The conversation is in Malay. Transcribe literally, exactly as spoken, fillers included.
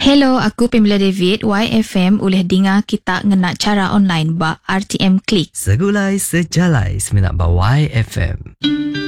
Hello, aku Pamela David. Y F M boleh dengar kita ngena cara online ba R T M Klik. Segulai sejalai seminat ba Y F M.